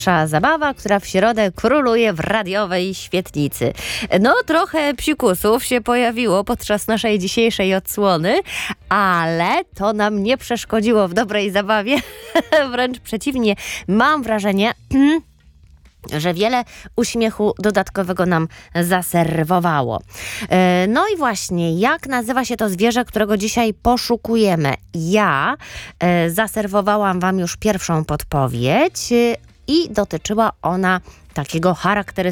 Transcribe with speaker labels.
Speaker 1: Nasza zabawa, która w środę króluje w radiowej świetlicy. No, trochę psikusów się pojawiło podczas naszej dzisiejszej odsłony, ale to nam nie przeszkodziło w dobrej zabawie. Wręcz przeciwnie, mam wrażenie, że wiele uśmiechu dodatkowego nam zaserwowało. No i właśnie, jak nazywa się to zwierzę, którego dzisiaj poszukujemy? Ja zaserwowałam wam już pierwszą podpowiedź i dotyczyła ona takiego charakterystycznego